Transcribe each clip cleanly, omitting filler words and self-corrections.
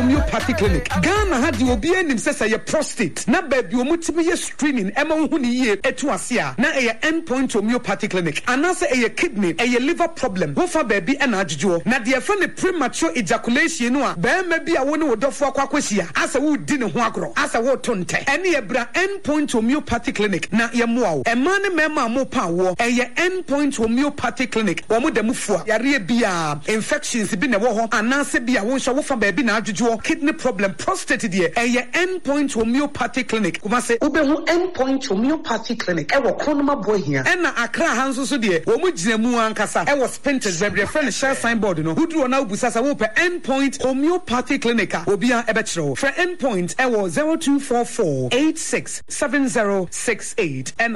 Homeopathy Clinic. Ghana had the obi enim say your prostate. Na baby omutimi ye screening ema hu ni ye etu asia. Na e endpoint homeopathy clinic. Anase e kidney, e liver problem. Wo fa baby e na adjujo. Na de fa ne premature ejaculation no a be ma bi a wo ne wodofo akwakwahia. Asa wo di ne ho agro. Asa wo tonte. Ene ye bra endpoint homeopathy clinic. Na ye moa wo. E ma ne mema mo pa wo. E ye endpoint homeopathy clinic. Wo mo dem fua. Yare bia infections bi ne wo ho. Anase bia wo hwa wo fa baby na adjujo. Kidney problem, prostate de. E ye endpoint homeopathy clinic. Kuma se obehu endpoint homeopathy clinic. E wo konoma boy here. E na Accra hanso so de. Wo mo gina mu ankasa. E wo Spinters baby friend share signboard no. Who na ubusasa wo pe endpoint homeopathy clinic. Obia e be kire. For endpoint e wo 0244 867068 and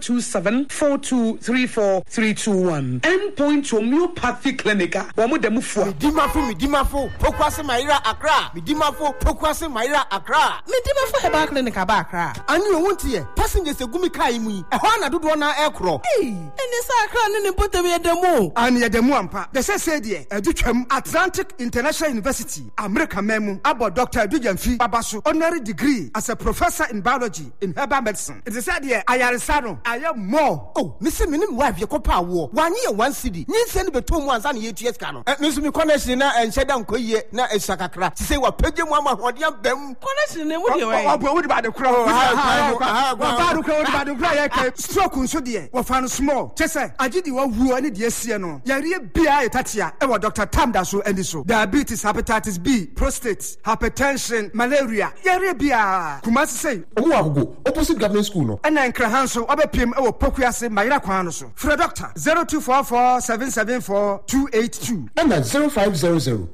0274234321. Endpoint homeopathy clinic. Wo mo dem fu. Midimafo pokwase Maira Accra. Midimafo pokwase Maira Accra. Midimafo heba clinic aba Accra. Ani wontie passengers egumi kai mu. E ho na dodo na ekro. Ene sa Accra ne botem yedemu. Ani yedemu ampa. The say de adutwam Atlantic International University America memu about Dr. Adujamfi Babaso honorary degree as a professor in biology in herbal medicine. It is said here ayaresa no aye more. Oh, missing minim wife ye kopa wo. 1 year 1 cedi. Nyin se ne betom ansa na yetua ska no. Me so me connection na enhyeda nkoyie na esakakra. Ti say wa page mu amahode ambam. Connection ne mu de we. Obo wo de ba de kra ho. Wa ba do kra wo de ba de kra ye ke stroke nso de. Wa fa no small. Chese agidi wa wu ani de asie no. Yare bia etatia e wa Dr. Tamda so and so. Diabetes, hepatitis B, prostate, hypertension, malaria. Yare bia. Kumasi say owo agogo opposite government school no. And then Krahanso obepiem e wo Pokuase Maira kwan no so. Free doctor 0244 774 282 and 0500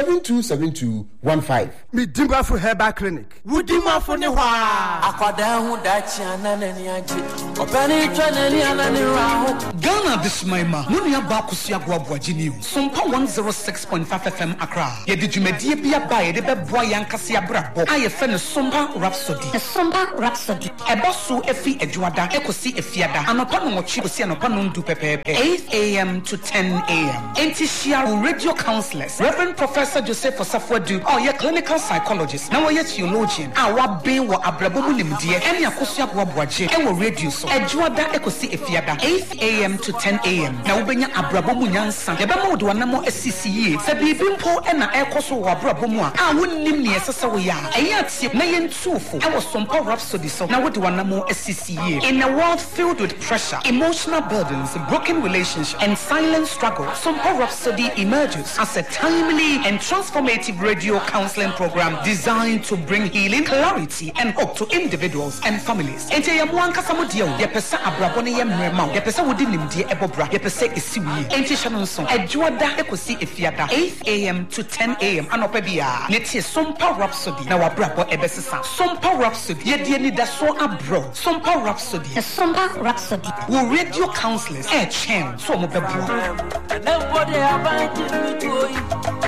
727215. Midimafo Herbal Clinic. Wudimafo ne hwa. Akwada hu dachi ananani aje. Opani twanani anani raho. Ghana this maima. Munia ba kusia boaboa gini. Sompa 106.5 FM Accra. Ye di dwumadie bia ba ye de beboa yankase abrabo. Aye fe ne Sompa Rhapsody. Sompa Rhapsody. Eboso efi edwada ekosi efiada. Anopa no mochi kosi anopa no ndu pepepe. 8 a.m. to 10 a.m. Enti shia radio counselors. Reverend Professor Joseph Osafwadu. Oh, ye clinical psychologist. Now ye theologian. Awa be wo abrabo mu nimdie. Eni akosi aboaboa je. E wo radio so. Edwada ekosi efiada. 8 a.m. to 10 a.m. Na wobenya abrabo mu nyansa. Ye be mo do anamo SCCA. Se bibi mpo e na ekoso wo abrabo mu a wonnim ne esese wo ya. Eyi atie na ye ntufo. E wo Sompa Rhapsody so. Na wo do anamo SCCA. In a world filled with pressure, emotional burdens, broken relationships, and silent struggle, Sompa Rhapsody emerges as a timely and transformative radio counseling program designed to bring healing, clarity, and hope to individuals and families. Ente ya muanka samudio, ye pesa abrabone ye mrema, ye pesa wudi nimdie ebobra, ye pesa isiwi. Ente shanonson, edwada ekosi efiada, 8 a.m. to 10 a.m. anopebia. Netie Sompa Rhapsody, na wabrabo ebesisa. Sompa Rhapsody, ye die nidaso abro. Sompa Rhapsody. Sompa Rhapsody. Wo radio counselors, chen, so mo bebo. Nobody abandon me to you.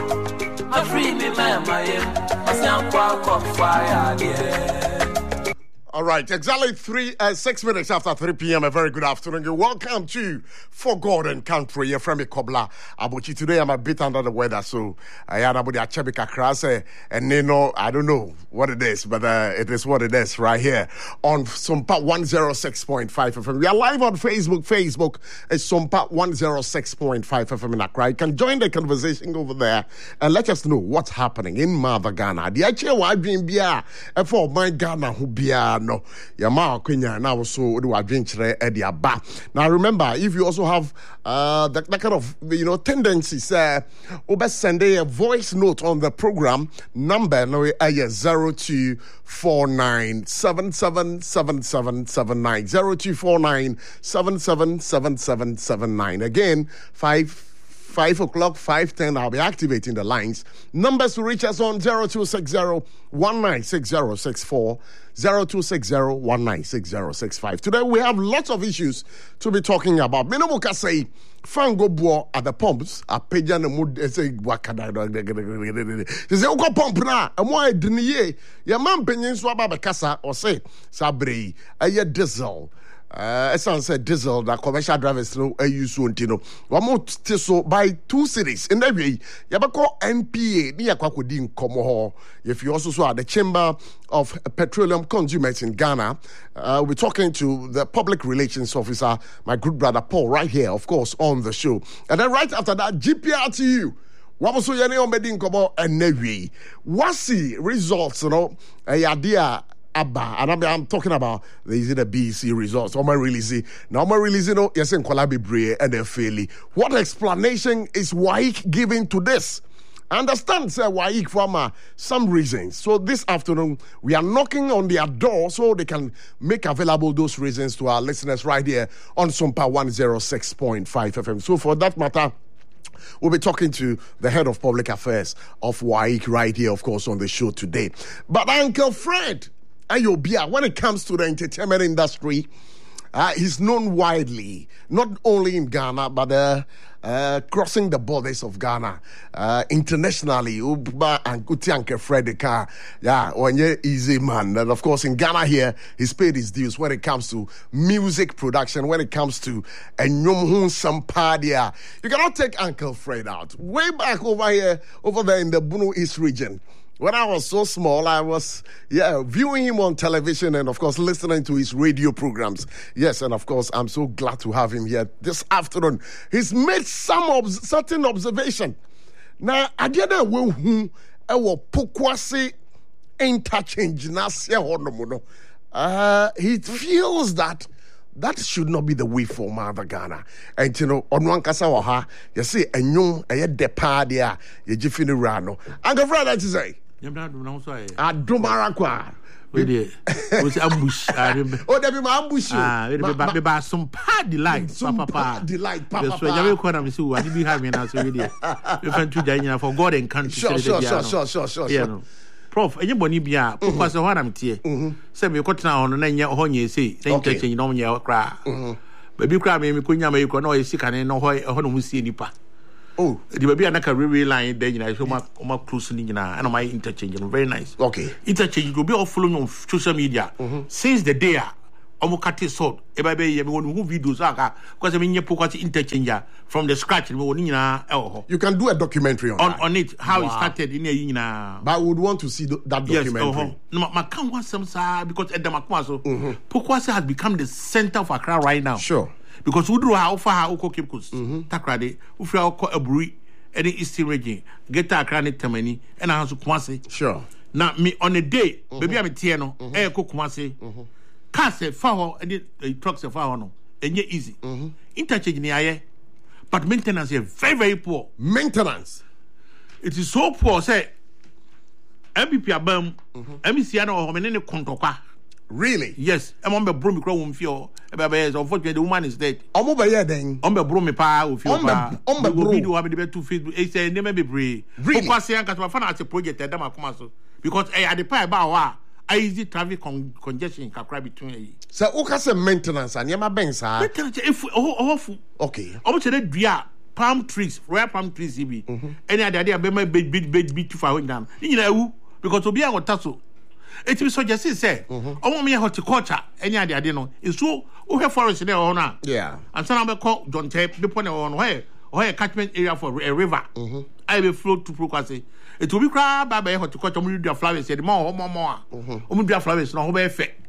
I free me, mama, I stand for fire, yeah. All right, exactly 6 minutes after 3 p.m. A very good afternoon. You're welcome to For God and Country. You're from Kobla. Abuchi. Today I'm a bit under the weather, so I had about the Achebika Krase, and you know, I don't know what it is, but it is what it is right here on Sompa 106.5 FM. We are live on Facebook. Facebook is Sompa 106.5 FM in Accra. You can join the conversation over there and let us know what's happening in Mother Ghana. The Achewa dream bia for my Ghana who bia no yama kwenya na so do adventure e dia ba. Now remember, if you also have that kind of tendencies obe send a voice note on the program number no 0249777779 0249777779 again 5 o'clock, 5:10, I'll be activating the lines. Numbers to reach us on 0260-196064, 0260-196065. Today we have lots of issues to be talking about. Minomuka say, Fango Bois at the pumps, a pajan and mood, say, Wakada. They say, Uko pump na, and why didn't ye? Your man pinion swab a cassa or say, Sabri, a ye diesel. Esan said diesel that commercial drivers no use untino. Wamo so by 2 cities in that way. Yabako NPA ni yakwakodi nkomo ho. If you also saw the Chamber of Petroleum Consumers in Ghana, we're talking to the public relations officer, my good brother Paul, right here, of course, on the show. And then right after that, GPRTU. Waboso yene omedi nkomo enewi. Wasi results, you know, idea. Abba, and I'm talking about the BC results. Oma release now. Oma release no. Yes, in Kwalabi Bray and then Fairly. What explanation is WAEC giving to this? I understand, sir, WAEC for some reasons. So this afternoon we are knocking on their door so they can make available those reasons to our listeners right here on Sumpa 106.5 FM. So for that matter, we'll be talking to the head of public affairs of WAEC right here, of course, on the show today. But Uncle Fred Ayobia, when it comes to the entertainment industry, he's known widely, not only in Ghana, but crossing the borders of Ghana internationally. Uba and Kuti Uncle Fred, yeah, Onye easy man. And of course, in Ghana here, he's paid his dues when it comes to music production, when it comes to Enyomhun Sampadia. You cannot take Uncle Fred out. Way back over there in the Bunu East region. When I was so small, I was, viewing him on television and, of course, listening to his radio programs. Yes, and, of course, I'm so glad to have him here this afternoon. He's made some certain observation. Now, I didn't know who pokwasi interchange nasya honomono. He feels that should not be the way for Mother Ghana. And, you know, on one kasa waha, you see, a new, a depa there, you jifini rano. And the brother to say, Adumarakwa. Was ambush. Oh, there be my ambush. Be some party delight, papa. Delight, papa. So you will come so I be having us already. You can to Daniel for God and country. Sure. Yeah. Prof, anybody be a because of what I'm here. Say me cut now on and honey say, then catching no your cry. Baby crab, me kunya me you know sick and no hoy on see nipa. Oh, the baby and a railway line, then I show my closely and my interchange. Very nice. Okay. Interchange will be all following on social media since the day. Omokati sort. Ebabe ye won who videos aka because I mean you pokati interchanger from the scratch you can do a documentary on it how it started in a but I would want to see that documentary. Yes, no, my can want some because Edamakwaso Pokwase has become the center of Accra right now. Sure. Because we do how far Oko Cape Coast Takrade Ufra Oko Aburi any Eastern region get Accra Tamani and I have to Kumasi. Sure. Now me on a day baby I'm Tiano Kumasi. Cars a far and trucks a far no, and yet easy. Interchange near, but maintenance is very, very poor. Maintenance. It is so poor, say. MPP abam, MCN or Menene Contoka. Really? Yes, I'm on the broom crown feel. Unfortunately, the woman is dead. I'm over here then. On the broom pa with your on the broom. Video have the two feet. It's a never be brave. Really? Because I can't find out a project at Damakumaso. Because I had the pie about easy traffic congestion in Kakra between. So, okay, maintenance and Yama Banks are. If okay. Almost a palm trees, rare palm trees, any other idea, bed too far down. You know, because to be a tassel. It is suggested, say, oh, me horticulture, any idea, you know, is so who have forest there or not. Yeah. And some of call John Tape, the point on where a catchment area for a river. I will float to Procasi. It will be crab by horticulture, Omudia flowers, said more. Omudia flowers, no effect.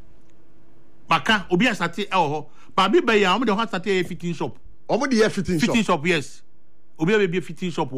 Baka, Obia Sati, Baby Bay, I'm the hot Sati fitting shop. Omudia fitting shop, yes. Obia be a fitting shop.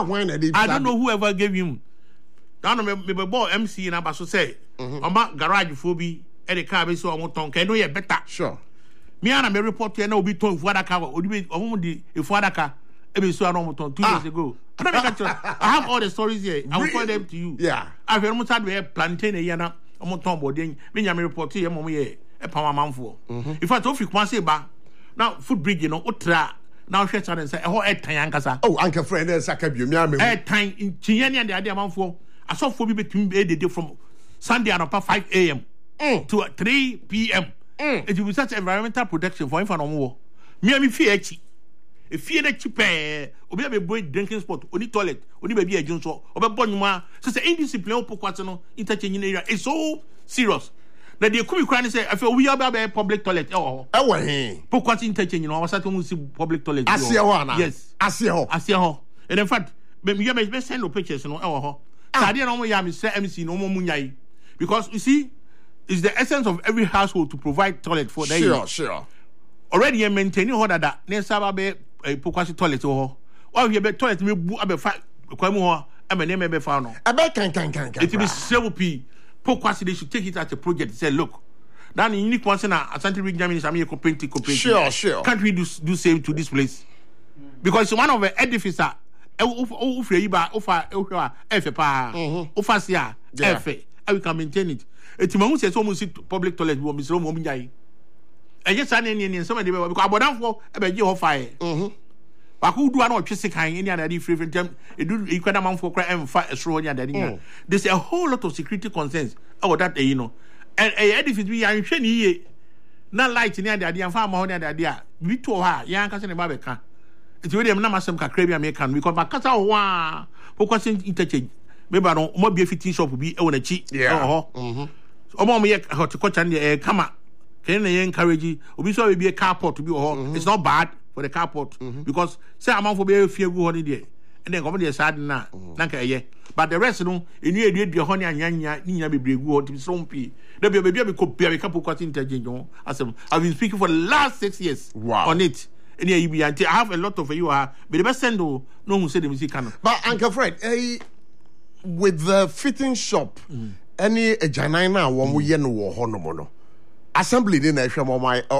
I don't know whoever gave him. Down me bought MC and Abaso say, about garage phobia, and the car is so I won't can know better. Sure. Me and I report and I'll be told for that car, would be only if Wadaka, every so I don't 2 years ago. I have all the stories here. I will point them to you. Yeah. I've almost had a plantain a yana, almost boarding, me and report here, mommy, a power man for. If I told you once about now, food bridge, you know, Utra, now she and say, oh, at Tayankasa. Oh, Uncle Fred, there's a cabin, at time in Chiani and the idea man for. I saw for me between the day from Sunday and about 5 a.m. To 3 p.m. It will be such environmental protection for infant war. Me and me fear a fear that cheap, or be a boy drinking spot, only toilet, only baby a Johnson, or a bonuma, such an indisciplined Poquatano interchanging area is so serious. na de kumi kura ne say afi owi aba public toilet ho he Pokwas interchange no was to see public toilet asie ho ana yes asie ho and in fact me send no pictures no ho sade no mo ya me say MC no mo munyai because you see it's the essence of every household to provide toilet for them. Sure. Already you maintaining order that ne saba be Pokwas toilet ho or you be toilet me bu abefa kwamu ho amene me be fa no ebe kan it be several p Pokwas they should take it as a project say look that unique one say na Asante Regional Minister me complaint sure can't we do same to this place because it's one of the edifices ofre yi ba ofa ohwa efe pa ofa sia efe we can maintain it etimahu say so mo see public toilet we misro mo nyai eje sa ne somebody because abodanfo e be je ho fae Baku do not twist kan any other free time. It do equal amount for crime and fight a there's a whole lot of security concerns about that, you know. And a edifice be an shiny not light in the idea and farm on the idea. We told her, young cousin and Babeca. It's really a number some Caribbean American because my cousin one focus interchange. Maybe I don't more be a 15 shop will be on a cheap. Yeah. Omo me how to coach and the come can they encourage you? We saw it be a carport to be it's not bad. For the carport because say amount for be fear go holiday and then come the sad na but the rest no enu edua honey anyanya ni nya bebre gu hot so mpi there be copy a couple quite interchange as I've been speaking for the last 6 years on it and you be I have a lot of you are but the best send no who say the music canon but Uncle Fred with the fitting shop any janina one we ye no wo no Assembly didn't assembly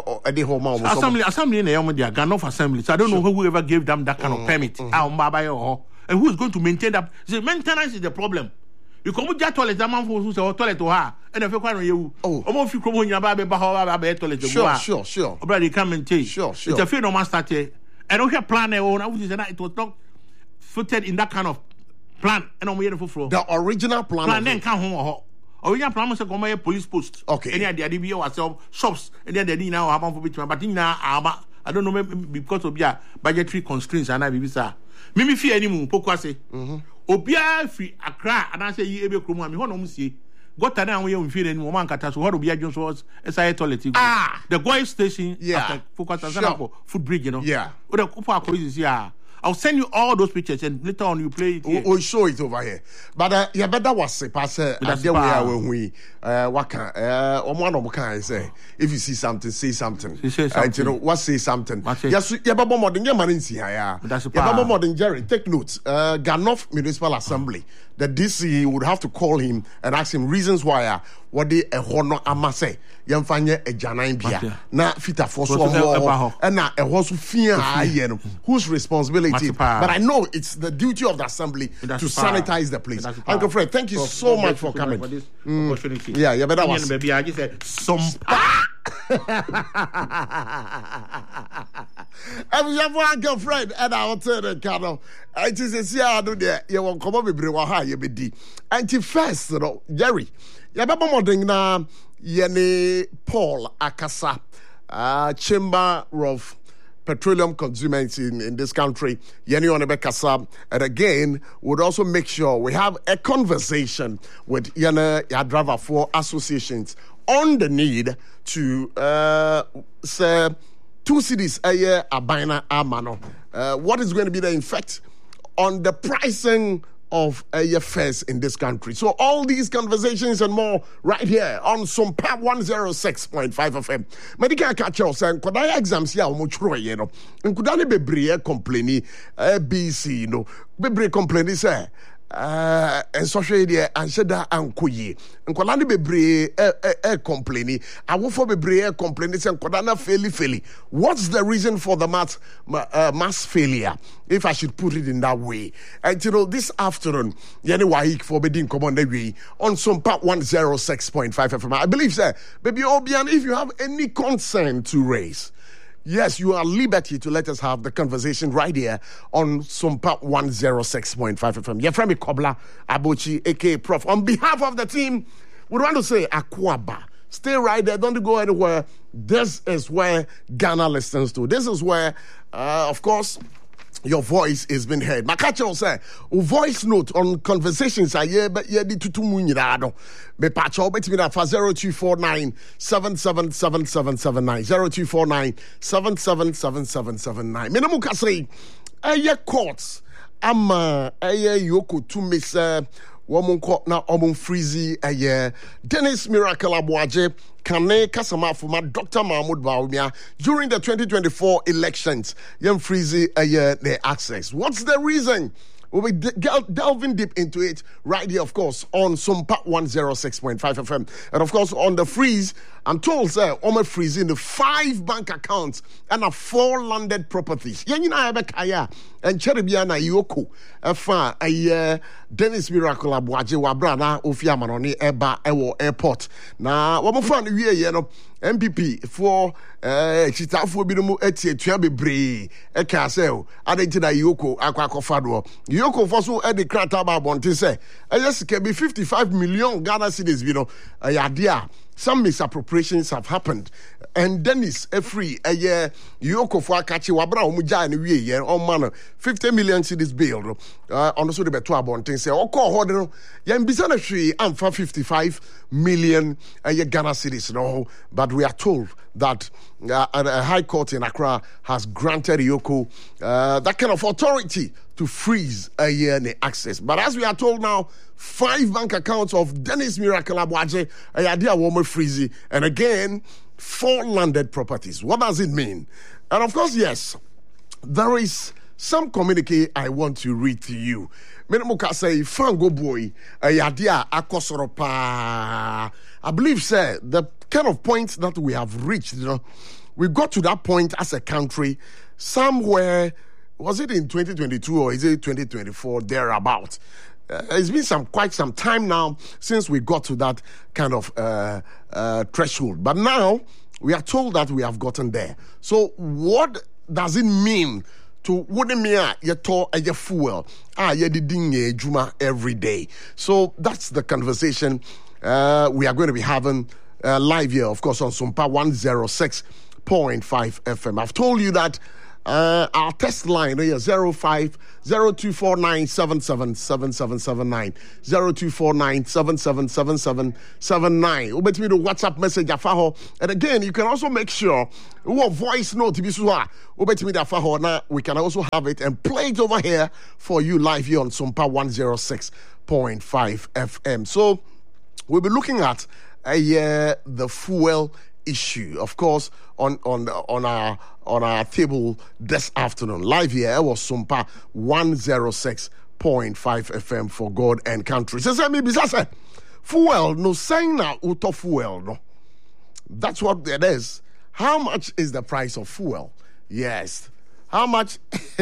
in the Ganoff Assembly. So I don't know whoever gave them that kind of permit. And who is going to maintain that? The maintenance is the problem. You come with that toilet, that man who's a toilet to her, and if you can't you, almost you come on your baby, toilet. Sure. But you come and take. Sure. It's a fear no master. I don't have plan. It was not footed in that kind of plan. And I'm waiting for the original plan. Then come home. Or we have promised to come a police post. Okay. Any idea the ourselves shops and then they now have for between but now I don't know maybe because of your budgetary constraints and I be sir. Mimi fear any more Pokwase. Obia free Accra and I say ye ebe kromo me hono musie. Got down we on fear any woman kata so what Obia Jones was SI toilet. The Goy station after Pokwase food bridge, you know. Yeah. Or the Kupa police here. I'll send you all those pictures and later on you play it here. We'll show it over here. But yeah, better was a passer. That's the way when we what can one of can say if you see something, say something. And you know what say something. Yes, yeah, but more than your man see here. That's more than Jerry. Take note. Ganoff Municipal Assembly. The DC would have to call him and ask him reasons why what they a honor amase yamfanye a janine bia na fita for so and na a horse fear whose responsibility but I know it's the duty of the assembly to sanitize the place. Uncle Fred, thank you so much for coming for this opportunity. Yeah, better was baby I just said some Uncle Fred and our third cano it is a see I do there you won't come up with brewa you be di anti first Jerry yababa modern na yene Paul Akasa Chamber of Petroleum Consumers in this country yene on Bekasa and again would also make sure we have a conversation with yene driver for associations on the need to say 2 cities a year abina amano what is going to be the effect on the pricing of fares in this country. So all these conversations and more right here on Sumpa 106.5 FM. Medical catch us and could I exams here muchro you know. And could I be brie complaining BC you know. Be brie complaining say and social media and sheda and kuyi and kwalani bebre complaining I will for bebre complaining and kwadana fairly what's the reason for the mass failure if I should put it in that way and you know this afternoon yani wahik for bedin come on the way on some part 106.5 FM I believe sir baby Obian if you have any concern to raise yes, you are at liberty to let us have the conversation right here on Sumpa 106.5 FM. Your friend Kobla Abochi, aka Prof. On behalf of the team, we want to say Akwaba. Stay right there. Don't go anywhere. This is where Ghana listens to. This is where, of course, your voice is being heard. Makacha will say, voice note on conversations I hear, but ye di tutu munyirado. Me pacho bet me na fa 0249 777779 0249 777779. Me no mu kasri eye courts ama eye yoko to miss woman court na omon freezy eye Dennis Miracle Abuaje Kane Kasama Fuma Dr. Mahmoud Baumia during the 2024 elections. Yem freezy the access. What's the reason? We'll be delving deep into it right here, of course, on Sumpa 106.5 FM. And of course, on the freeze, I'm told, sir, I'm freezing the 5 bank accounts and 4 landed properties. Yenina Ebekaya and Cherebiana Yoko. Dennis Miracle Abuaje Wabrana Ofia Manoni Eba Ewo Airport. Now, what we find here, MPP for Chitafo Binumu Etie Tuabe Bre Ekasel Adentina Yoko Aquacofado. Yoko Fosu Edi Krataba Bonte say, yes, can be 55 million Ghana cedis, you know, idea. Some misappropriations have happened. And Dennis free a year Yoko for Akachi Wabra Umuja and we year on man 50 million cedis bail. On the sort of Betua Bonte say, O call Hodder, Yambisana Tree and for 55 million a year Ghana cedis. No, but we are told that a high court in Accra has granted Yoko that kind of authority to freeze a year access. But as we are told now, 5 bank accounts of Dennis Miracle Abuaje, Ayadia Woman Freezy, and again, 4 landed properties. What does it mean? And of course, yes, there is some communique I want to read to you. Menemuka say, Fango boy, Ayadia Akosoropa. I believe, sir, the kind of point that we have reached, you know, we got to that point as a country somewhere. Was it in 2022 or is it 2024 thereabout? It's been quite some time now since we got to that kind of threshold. But now we are told that we have gotten there. So what does it mean to Wodemia Yato a fuel? Yediding Juma every day. So that's the conversation we are going to be having live here, of course, on Sumpa 106.5 FM. I've told you that our test line is 0249777779 0249777779. Ubet me the WhatsApp message afaho. And again, you can also make sure your voice note biswa. Ubet me the afaho. Now we can also have it and play it over here for you live here on Sumpa 106.5 FM. So we'll be looking at the fuel issue, of course, on our table this afternoon. Live here, it was Sumpa 106.5 FM for God and country. So say me bizarre. Fuel no saying now auto fuel no. That's what it is. How much is the price of fuel? Yes. How much?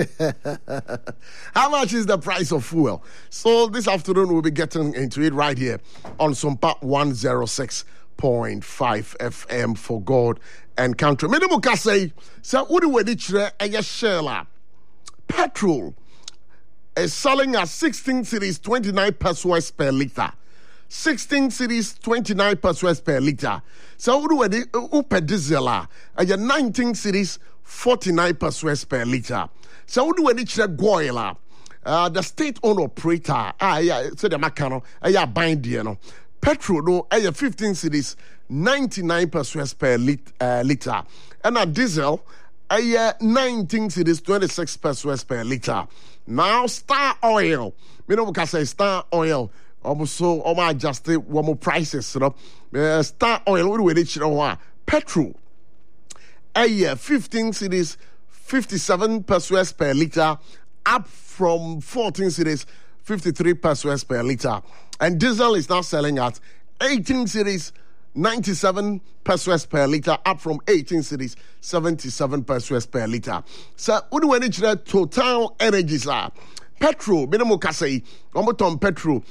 How much is the price of fuel? So this afternoon we'll be getting into it right here on Sumpa 106.5 FM for God and country. Medemuka say, so what do we chere a share? Petrol is selling at 16 cedis 29 pesos per liter. 16 cedis 29 pesos per liter. So what do we upe diesel a 19 cedis 49 pesos per liter. So what do we chere goil the state-owned operator so the makano bind no. Petrol no 15 cedis 99 pesos per liter. And a diesel 19 cedis 26 pesos per liter. Now Star Oil, me know because say Star Oil almost adjusted one more prices, you know. Star Oil what do we need petrol 15 cedis 57 pesos per liter, up from 14 cedis 53 pesos per liter. And diesel is now selling at 18 cedis 97 pesos per liter, up from 18 cedis 77 pesos per liter. So, what do we need to Total Energies are? Petrol, minimum kasei, ton petrol,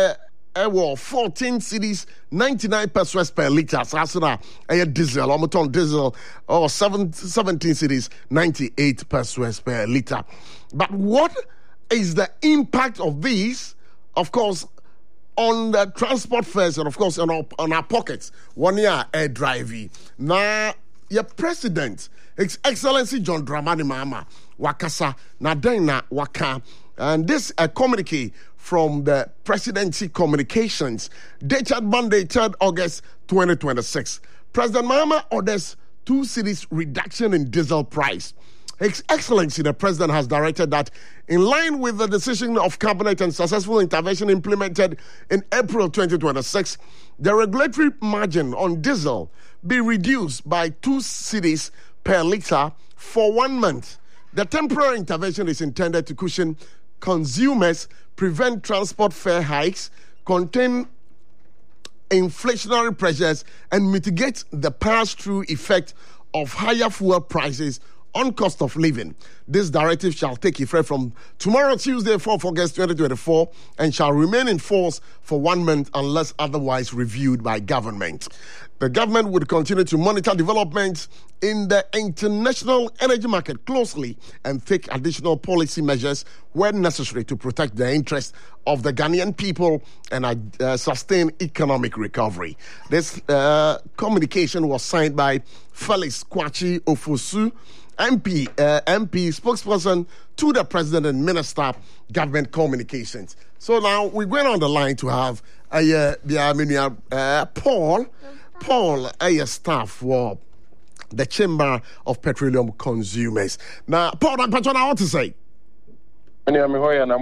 14 cedis 99 pesos per liter. So, that's a diesel, ton diesel, or 17 cedis 98 pesos per liter. But what is the impact of these? Of course, on the transport fares and of course on our pockets. 1 year air driving. Now, your president, His Excellency John Dramani Mahama, wakasa na den na waka. And this communique from the Presidency Communications dated Monday, 3rd August 2026. President Mahama orders 2 cedis reduction in diesel price. His Excellency, the President has directed that in line with the decision of Cabinet and successful intervention implemented in April 2026, the regulatory margin on diesel be reduced by 2 cedis per litre for 1 month. The temporary intervention is intended to cushion consumers, prevent transport fare hikes, contain inflationary pressures, and mitigate the pass-through effect of higher fuel prices on cost of living. This directive shall take effect from tomorrow, Tuesday, 4th August 2024, and shall remain in force for 1 month unless otherwise reviewed by government. The government would continue to monitor developments in the international energy market closely and take additional policy measures when necessary to protect the interests of the Ghanaian people and sustain economic recovery. This communication was signed by Felix Kwachi Ofosu, MP spokesperson to the President and Minister Government Communications. So now we're going on the line to have Paul, a staff for the Chamber of Petroleum Consumers. Now, Paul, I want to say. Good. Yeah,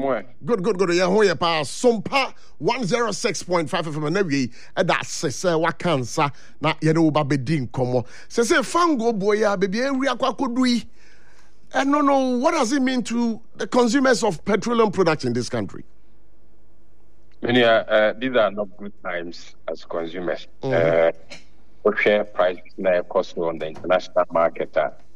Sumpa 106.5 FM na wi da sese wakansa na ye no ba bedin komo. Sese fango boya baby eri akwakodu yi. No, what does it mean to the consumers of petroleum products in this country? These are not good times as consumers. Share prices na cost on the international market.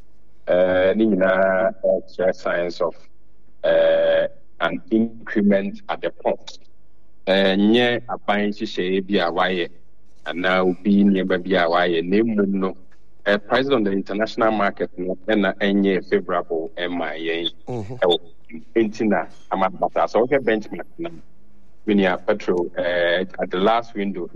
Share signs of an increment at the pump. Nye aban share bi awaye and now be nearby bi awaye name no. Prices on the international market no na enye favorable MIA. Intina amabata so okay benchmark na. When you have petrol at the last window,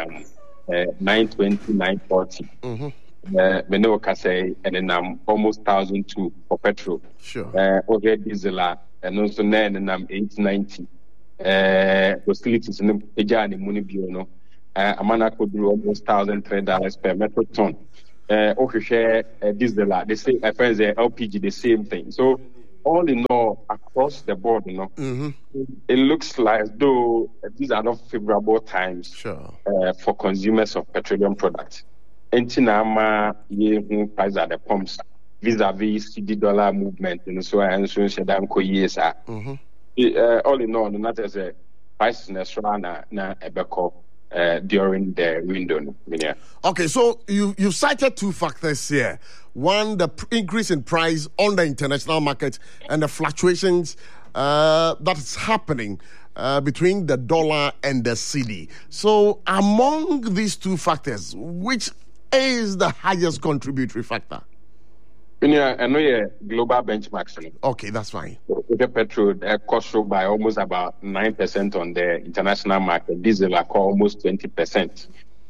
920, 940. Meno Kase and then almost 1,002 for petrol. Sure. Okay, diesel and also 890. Hostilities in the Pejani Munibiono. Amana could do almost $1,003 per metric ton. Okay, share diesel, they say LPG, the same thing. So all in all, across the board, it looks like as though these are not favorable times for consumers of petroleum products. Entinama ye price at the pumps vis-a-vis CD dollar movement, so and so years are. All in all, not as a price in Australia na ebeko during the window. Okay, so you cited 2 factors here. One, the increase in price on the international market and the fluctuations that is happening between the dollar and the cedi. So among these 2 factors, which is the highest contributory factor? I know global benchmarks. Okay, that's fine. The petrol cost by almost about 9% on the international market. Diesel are almost 20%.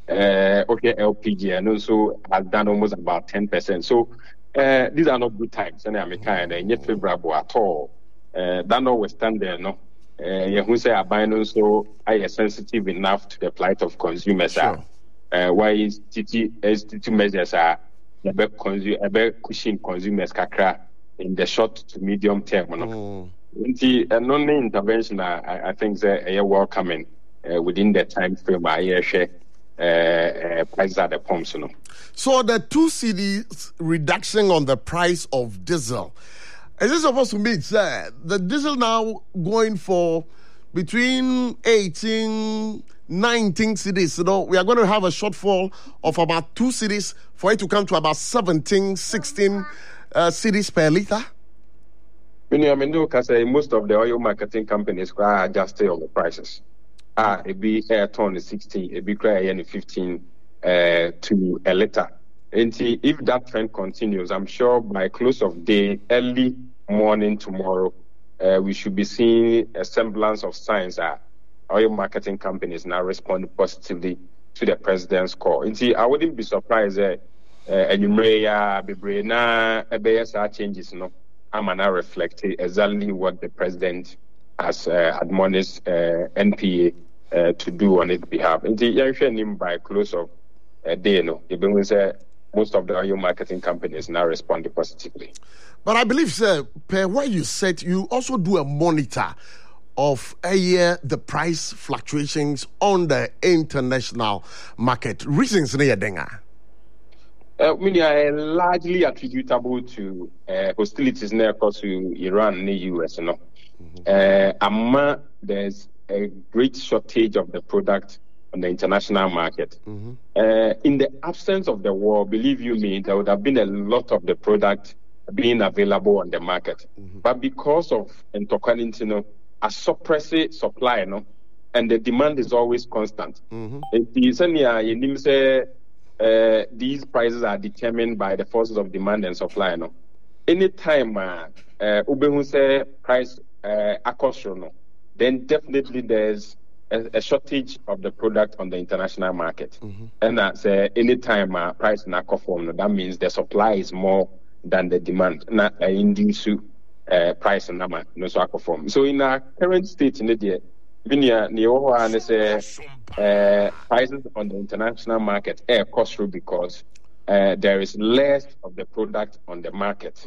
LPG and also has done almost about 10%. So these are not good times, and I'm kind of not favorable at all. That notwithstanding, no, who say are buying also are sensitive enough to the plight of consumers. Sure. Why STT measures are cushion consumers kakra in the short to medium term. No, only intervention I think they are welcoming within the time frame. I share. Prices at the pumps, So the 2 cedis reduction on the price of diesel, is it supposed to mean the diesel now going for between 18, 19 cedis? We are going to have a shortfall of about 2 cedis for it to come to about 17, 16 cedis per litre? Most of the oil marketing companies are adjusting on the prices. A be air ton is 16, a be cry 15 to a litre. And if that trend continues, I'm sure by close of day, early morning tomorrow, we should be seeing a semblance of signs that oil marketing companies now respond positively to the president's call. And I wouldn't be surprised that changes, amana reflect exactly what the president has admonished NPA to do on its behalf. And the by close of day, most of the oil marketing companies now respond positively. But I believe, sir, per where you said you also do a monitor of the price fluctuations on the international market. Reasons they are largely attributable to hostilities near to Iran and the US. There's a great shortage of the product on the international market. In the absence of the war, believe you me, there would have been a lot of the product being available on the market. But because of a suppressive supply, and the demand is always constant. These prices are determined by the forces of demand and supply. Anytime price then definitely there's a shortage of the product on the international market. And that's anytime price form, that means the supply is more than the demand. Not induce price and number no so form. So in our current state in the day, prices on the international market cost through because there is less of the product on the market.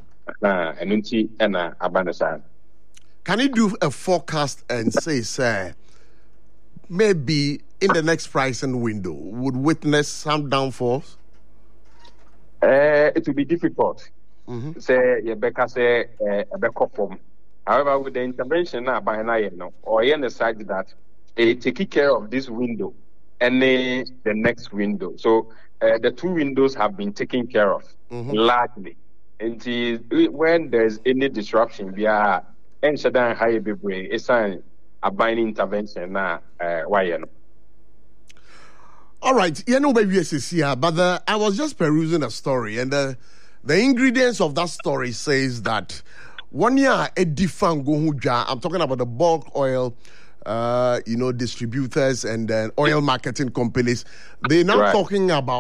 Can you do a forecast and say, sir, maybe in the next pricing window would witness some downfalls? It will be difficult. Say Rebecca say a back form. However, with the intervention now by now, or in the side that taking care of this window and the next window. So the two windows have been taken care of largely. And when there's any disruption, we are and high baby, it's a binding intervention now. All right, baby, but I was just perusing a story, and the ingredients of that story says that 1 year I'm talking about the bulk oil distributors and oil marketing companies. They're now talking about